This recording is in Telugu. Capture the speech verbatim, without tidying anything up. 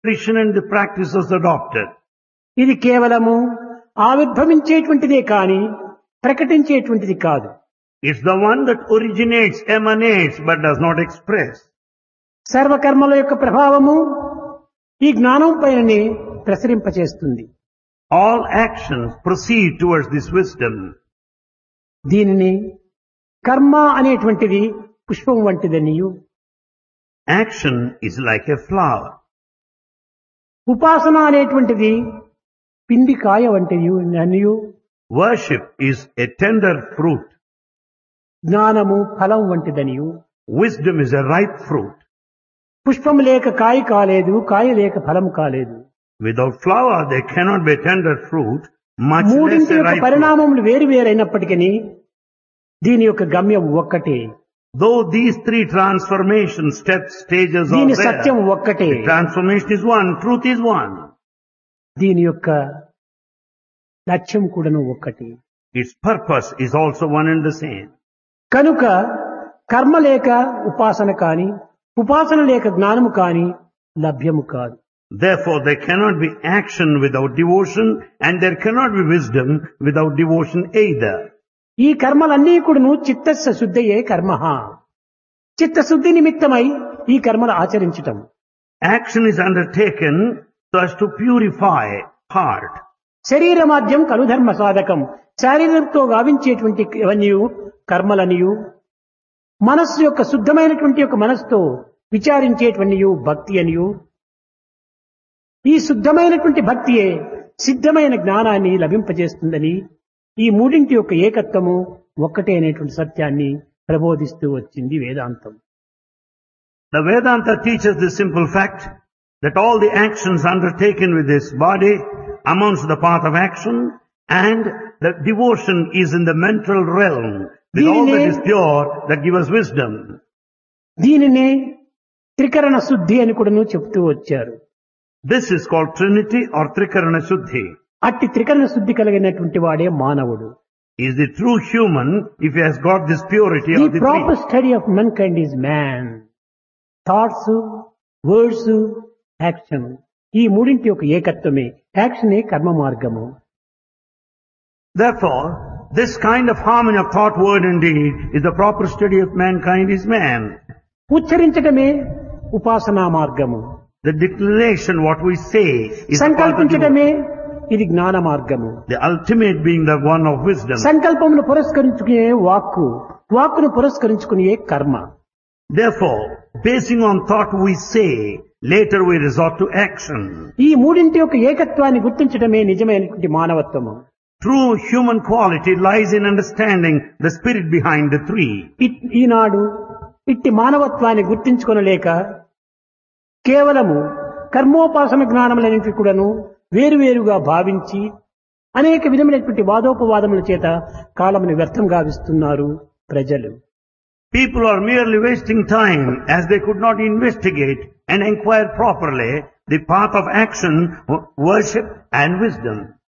tradition and the practices adopted. ఇది కేవలము ఆవిర్భవించేటువంటిదే కాని ప్రకటించేటువంటిది కాదు. It's the one that originates, emanates, but does not express. సర్వకర్మల యొక్క ప్రభావము ఈ జ్ఞానం పైననే ప్రసరింపచేస్తుంది. All actions proceed towards this wisdom. దీనిని కర్మ అనేటువంటిది పుష్పం వంటిదనియు, Action is like a flower. ఉపాసన అనేటువంటిది పిండి కాయ వంటిది అనియు, Worship is a tender fruit. జ్ఞానము ఫలం వంటిదనియు, Wisdom is a ripe fruit. పుష్పం లేక కాయ కాలేదు, కాయ లేక ఫలం కాలేదు. Without flower, there cannot be a tender fruit, much less మూడింటి a యొక్క ripe fruit. పరిణామములు వేరు వేరైనప్పటికీ దీని యొక్క గమ్యం ఒక్కటే, Though these three transformation steps, stages are దీని సత్యం there, ఒక్కటే, the transformation is one, truth is one. దీని యొక్క లక్ష్యం కూడాను ఒక్కటి. Its purpose is also one and the same. కనుక కర్మ లేక ఉపాసన కాని, ఉపాసన లేక జ్ఞానము కాని లభ్యము కాదు. Therefore, there cannot be action without devotion, and there cannot be wisdom without devotion either. ఈ కర్మలన్నీ కూడాను చిత్తస్య శుద్ధయే కర్మ. చిత్తశుద్ధి నిమిత్తమై ఈ కర్మలు ఆచరించటం. Action is undertaken so as to purify heart. శరీర మాధ్యం కనుధర్మ సాధకం. శారీరంతో గావించేటువంటి ఇవన్నీ కర్మలనియు, మనస్సు యొక్క శుద్ధమైనటువంటి యొక్క మనస్సుతో విచారించేటువంటి భక్తి అనియు, ఈ శుద్ధమైనటువంటి భక్తియే సిద్ధమైన జ్ఞానాన్ని లభింపజేస్తుందని ఈ మూడింటి యొక్క ఏకత్వము ఒక్కటే అనేటువంటి సత్యాన్ని ప్రబోధిస్తూ వచ్చింది వేదాంతం. The Vedanta teaches the simple fact that all the actions undertaken with this body amounts to the path of action, and the devotion is in the mental realm. With all that is pure, that gives us wisdom. దీనినే త్రికరణ శుద్ధి అని కూడాను చెప్తూ వచ్చారు. This is called Trinity or Trikarana Shuddhi. అట్టి త్రికరణ శుద్ధి కలిగినటువంటి వాడే మానవుడు. He is the true human if he has got this purity The of the proper three. study of mankind is man. Thoughts, words, action, ఈ మూడింటి యొక్క ఏకత్వమే యాక్షనే కర్మ మార్గము. Therefore, this kind of harmony of thought, word and deed is the proper study of mankind is man. ఉచ్చరించటమే ఉపాసనా మార్గము. The declaration, what we say, is the path of సంకల్పించటమే ఇది జ్ఞాన మార్గము. the ultimate being the one of wisdom. సంకల్పమును పురస్కరించుకునే వాక్కు, వాక్కును పురస్కరించుకునే కర్మ. Therefore, basing on thought we say, later we resort to action. ఈ మూడింటి యొక్క ఏకత్వాన్ని గుర్తించటమే నిజమైనటువంటి మానవత్వము. True human quality lies in understanding the spirit behind the three. It- ఈనాడు ఇట్టి మానవత్వాన్ని గుర్తించుకొనలేక కేవలము కర్మోపాసన జ్ఞానములన్నింటి కూడాను వేరువేరుగా భావించి అనేక విధమైనటువంటి వాదోపవాదముల చేత కాలమును వ్యర్థం గావిస్తున్నారు ప్రజలు. People are merely wasting time as they could not investigate and inquire properly the path of action, w- worship and wisdom.